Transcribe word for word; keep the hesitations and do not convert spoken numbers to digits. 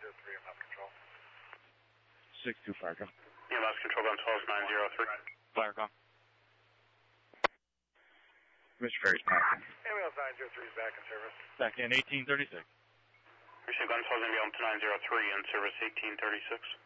oh three, M S Control. six two fire call. E M S Control, Gun twelve nine oh three. Fire call. Mister Ferry's passing. Ambulance nine oh three is back in service. Back in eighteen thirty-six. Receive Gun twelve Ambulance nine oh three in service eighteen thirty-six.